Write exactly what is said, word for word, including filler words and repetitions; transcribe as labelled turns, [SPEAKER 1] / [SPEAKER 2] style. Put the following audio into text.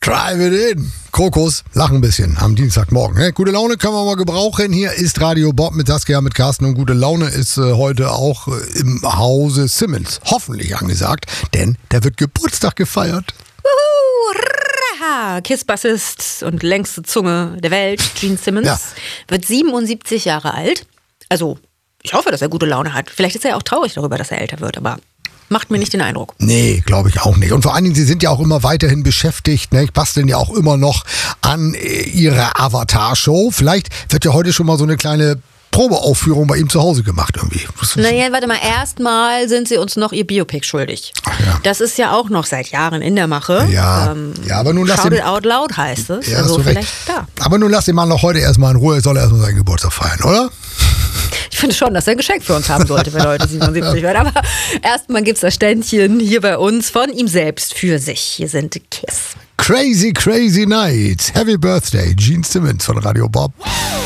[SPEAKER 1] Drive it in. Krokus, lachen ein bisschen am Dienstagmorgen. Ne? Gute Laune können wir mal gebrauchen. Hier ist Radio Bob mit Saskia, mit Carsten. Und gute Laune ist äh, heute auch äh, im Hause Simmons hoffentlich angesagt, denn da wird Geburtstag gefeiert.
[SPEAKER 2] Wuhu, Kiss-Bassist und längste Zunge der Welt, Gene Simmons, ja. wird siebenundsiebzig Jahre alt. Also, ich hoffe, dass er gute Laune hat. Vielleicht ist er auch traurig darüber, dass er älter wird, aber macht mir nicht den Eindruck.
[SPEAKER 1] Nee, glaube ich auch nicht. Und vor allen Dingen, sie sind ja auch immer weiterhin beschäftigt, ne? Basteln ja auch immer noch an äh, ihrer Avatar-Show. Vielleicht wird ja heute schon mal so eine kleine Probeaufführung bei ihm zu Hause gemacht irgendwie.
[SPEAKER 2] Naja, warte mal, erstmal sind sie uns noch ihr Biopic schuldig.
[SPEAKER 1] Ach ja.
[SPEAKER 2] Das ist ja auch noch seit Jahren in der Mache.
[SPEAKER 1] Ja,
[SPEAKER 2] ähm,
[SPEAKER 1] ja aber nun lass
[SPEAKER 2] Shout
[SPEAKER 1] ihn,
[SPEAKER 2] it out loud heißt es.
[SPEAKER 1] Ja,
[SPEAKER 2] also vielleicht
[SPEAKER 1] recht.
[SPEAKER 2] da.
[SPEAKER 1] Aber nun lass den Mann noch heute erstmal in Ruhe, er soll erstmal seinen Geburtstag feiern, oder?
[SPEAKER 2] Ich finde schon, dass er ein Geschenk für uns haben sollte, wenn er heute siebenundsiebzig wird. Aber erstmal gibt es das Ständchen hier bei uns von ihm selbst für sich. Hier sind Kiss.
[SPEAKER 1] Crazy, crazy night. Happy Birthday, Gene Simmons von Radio Bob.